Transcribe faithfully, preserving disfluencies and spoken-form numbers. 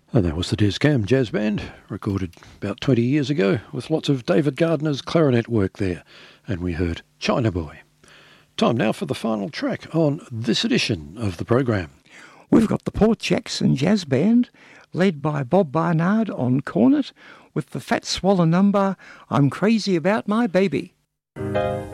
And that was the Des Cam Jazz Band, recorded about twenty years ago, with lots of David Gardner's clarinet work there. And we heard China Boy. Time now for the final track on this edition of the program. We've got the Port Jackson Jazz Band, led by Bob Barnard on cornet, with the Fat Swallow number, I'm Crazy About My Baby.